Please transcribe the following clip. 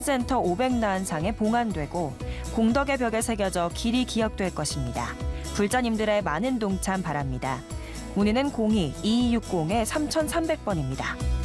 센터 500난상에 봉안되고 공덕의 벽에 새겨져 길이 기억될 것입니다. 불자님들의 많은 동참 바랍니다. 문의는 02-2260-3300번입니다.